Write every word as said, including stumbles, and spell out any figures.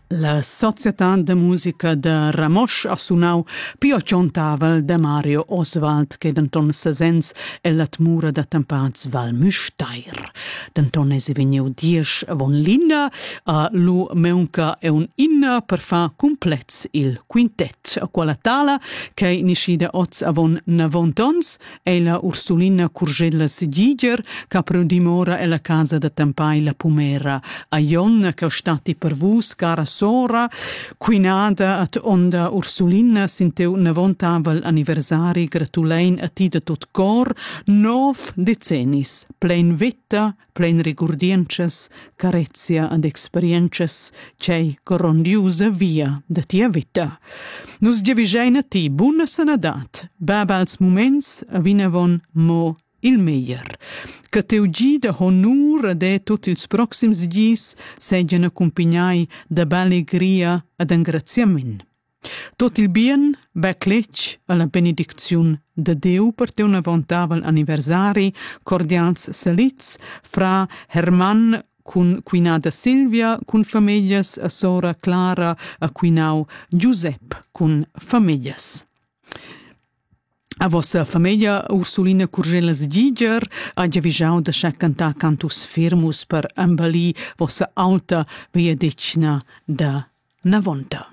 La Società de Musica de Ramosch ha sunau pio Tavel de Mario Oswald che denton sesens e l'atmura da tempats Val Müstair. Denton es vegniu diesch von linna a lu meunca e un inna per fa complets il quintet. A quella tala che niscida oz avon navontons e la Ursulina Curgella Sigiger che prodimora e la casa da tempai la Pumera a Ion che stati per vus cara sora quinada at onda Ursulina sinteu navontavel anniversari gratulein a ti de tot cor nov decennis plein vetta plein rigurdiences carezia ad experiences cei grondiusa via de tia vita. Nus giavigein a ti buna sanadat babals moments avinavon mo il meglier. Che teugi de honor de tutti ils proxims gis segian accompagnai de ballegria ad engraziamin. Tot il bien, beclec a la benediction de Deu per te un avontavel anniversari cordials salits fra Herman cun quinada Silvia cun famiglias a sora Clara a quinau Giuseppe cun famiglias. A vossa famiglia Ursulina Curgella Sigiger ha giavisau da sche cantar cantus firmus per ambali vossa alta via decina da navonta.